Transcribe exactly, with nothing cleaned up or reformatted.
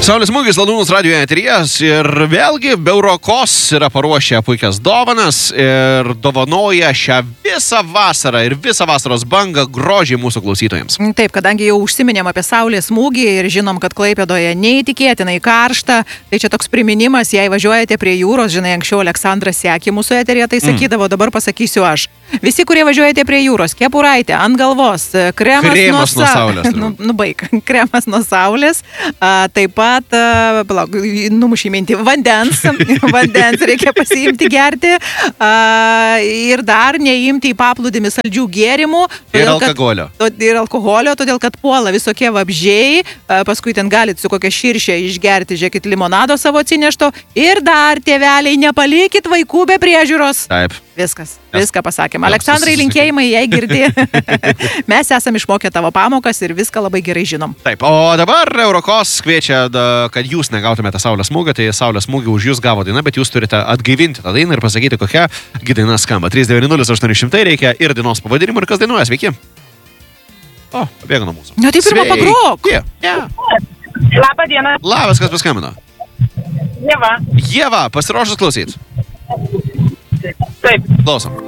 Saulės smūgis Ladūnus radijo eteryje ir vėlgi Beurokos yra paruošę puikias dovanas ir dovanoja šią visą vasarą ir visą vasaros bangą grožį mūsų klausytojams. Taip, kadangi jau užsiminėm apie Saulės smūgį ir žinom, kad Klaipėdoje neįtikėtinai karšta, tai čia toks priminimas, jei važiuojate prie jūros, žinai, anksčiau Aleksandras sekė mūsų eteryje, tai sakydavo, dabar pasakysiu aš. Visi, kurie važiuojate prie jūros, kepuraitė ant galvos, kremas, kremas nuo, nuo sa... saulės. nu, nubaig, kremas nuo saulės, a, taip pat, a, palauk, numušį mintį, vandens, vandens reikia pasiimti gerti a, ir dar neimti į paplūdimį saldžių gėrimų. Ir alkoholio. Kad, ir alkoholio, todėl kad puola visokie vabžiai, a, paskui ten galit su kokia širšė išgerti, žiūrėkit, limonado savo atsinešto ir dar, tėveliai, nepalikit vaikų be priežiūros. Taip. Viskas, viską pasakėm. Aleksandrai, linkėjimai, jei girdi. Mes esam išmokę tavo pamokas ir viską labai gerai žinom. Taip, o dabar Eurokos kviečia, da, kad jūs negautumėte Saulės smūgio, tai Saulės smūgį už jūs gavo daina, bet jūs turite atgaivinti tą dainą ir pasakyti, kokia daina skamba. trys devyni nulis aštuoni šimtai reikia ir dainos pavadinimų ir kas dainuoja, sveiki. O, pabėga nuo mūsų. Na, tai pirmą pagrok. Yeah. Yeah. Labą dieną. Labas, kas paskambino? Ieva. Ieva, pasiruošus klausyti. Taip. Klausom.